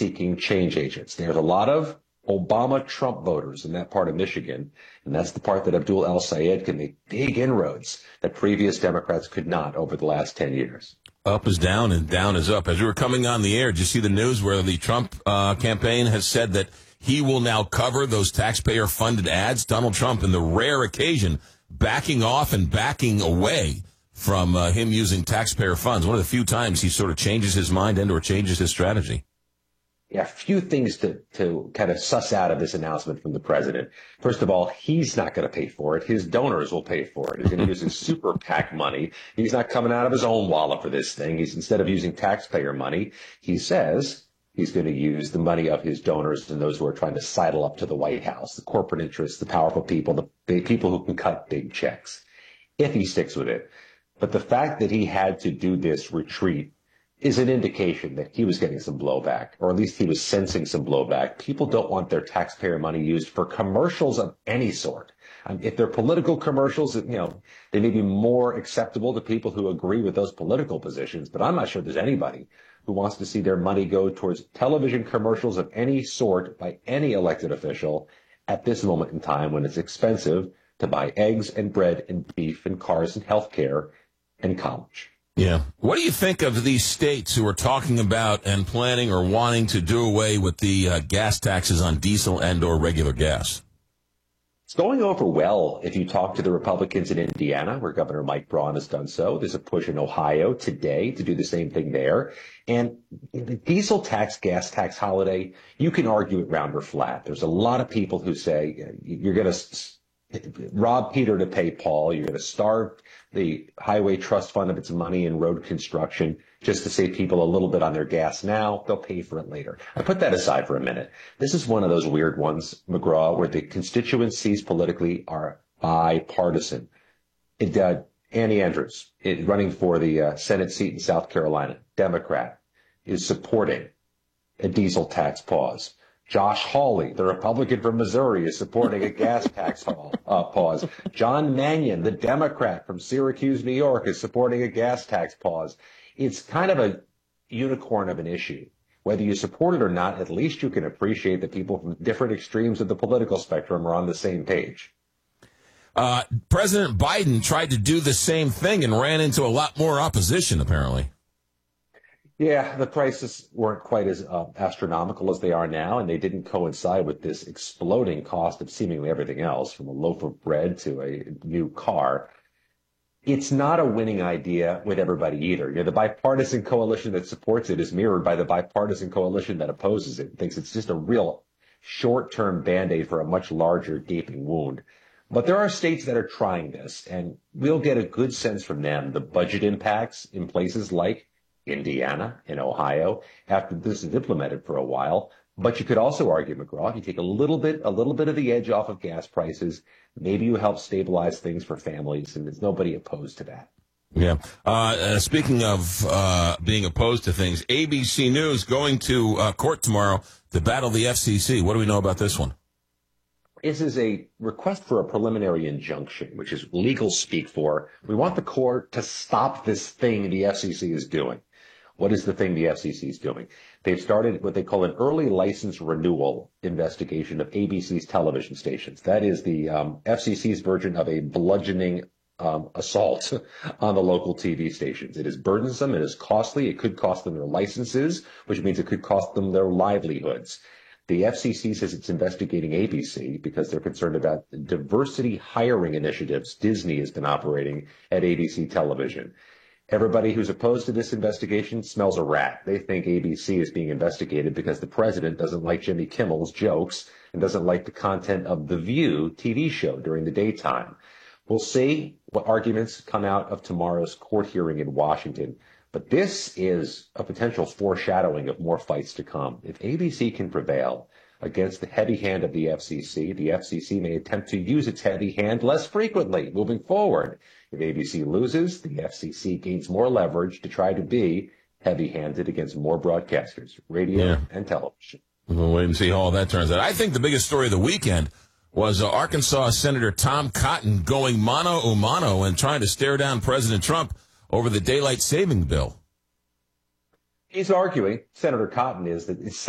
seeking change agents. There's a lot of Obama-Trump voters in that part of Michigan, and that's the part that Abdul El-Sayed can make big inroads that previous Democrats could not over the last 10 years. Up is down and down is up. As we were coming on the air, did you see the news where the Trump campaign has said that he will now cover those taxpayer-funded ads? Donald Trump, in the rare occasion, backing off and backing away from him using taxpayer funds. One of the few times he sort of changes his mind and or changes his strategy. Yeah, a few things to kind of suss out of this announcement from the president. First of all, he's not going to pay for it. His donors will pay for it. He's going to use his super PAC money. He's not coming out of his own wallet for this thing. Instead of using taxpayer money, he says he's going to use the money of his donors and those who are trying to sidle up to the White House, the corporate interests, the powerful people, the people who can cut big checks, if he sticks with it. But the fact that he had to do this retreat is an indication that he was getting some blowback, or at least he was sensing some blowback. People don't want their taxpayer money used for commercials of any sort. If they're political commercials, they may be more acceptable to people who agree with those political positions, but I'm not sure there's anybody who wants to see their money go towards television commercials of any sort by any elected official at this moment in time when it's expensive to buy eggs and bread and beef and cars and health care and college. Yeah. What do you think of these states who are talking about and planning or wanting to do away with the gas taxes on diesel and or regular gas? It's going over well if you talk to the Republicans in Indiana, where Governor Mike Braun has done so. There's a push in Ohio today to do the same thing there. And the diesel tax, gas tax holiday, you can argue it round or flat. There's a lot of people who say you're going to rob Peter to pay Paul. You're going to starve the Highway Trust Fund of its money in road construction just to save people a little bit on their gas now. They'll pay for it later. I put that aside for a minute. This is one of those weird ones, McGraw, where the constituencies politically are bipartisan. Annie Andrews, running for the Senate seat in South Carolina, Democrat, is supporting a diesel tax pause. Josh Hawley, the Republican from Missouri, is supporting a gas tax pause. John Mannion, the Democrat from Syracuse, New York, is supporting a gas tax pause. It's kind of a unicorn of an issue. Whether you support it or not, at least you can appreciate that people from different extremes of the political spectrum are on the same page. President Biden tried to do the same thing and ran into a lot more opposition, apparently. Yeah, the prices weren't quite as astronomical as they are now, and they didn't coincide with this exploding cost of seemingly everything else, from a loaf of bread to a new car. It's not a winning idea with everybody either. The bipartisan coalition that supports it is mirrored by the bipartisan coalition that opposes it, thinks it's just a real short-term Band-Aid for a much larger, gaping wound. But there are states that are trying this, and we'll get a good sense from them, the budget impacts in places like Indiana and Ohio after this is implemented for a while. But you could also argue, McGraw, if you take a little bit of the edge off of gas prices, maybe you help stabilize things for families, and there's nobody opposed to that. Yeah. Speaking of being opposed to things, ABC News going to court tomorrow to battle the FCC. What do we know about this one? This is a request for a preliminary injunction, which is legal speak for, we want the court to stop this thing the FCC is doing. What is the thing the FCC is doing? They've started what they call an early license renewal investigation of ABC's television stations. That is the FCC's version of a bludgeoning assault on the local TV stations. It is burdensome. It is costly. It could cost them their licenses, which means it could cost them their livelihoods. The FCC says it's investigating ABC because they're concerned about the diversity hiring initiatives Disney has been operating at ABC Television. Everybody who's opposed to this investigation smells a rat. They think ABC is being investigated because the president doesn't like Jimmy Kimmel's jokes and doesn't like the content of The View TV show during the daytime. We'll see what arguments come out of tomorrow's court hearing in Washington. But this is a potential foreshadowing of more fights to come. If ABC can prevail against the heavy hand of the FCC may attempt to use its heavy hand less frequently moving forward. If ABC loses, the FCC gains more leverage to try to be heavy-handed against more broadcasters, radio and television. We'll wait and see how all that turns out. I think the biggest story of the weekend was Arkansas Senator Tom Cotton going mano a mano and trying to stare down President Trump over the daylight saving bill. He's arguing, Senator Cotton is, that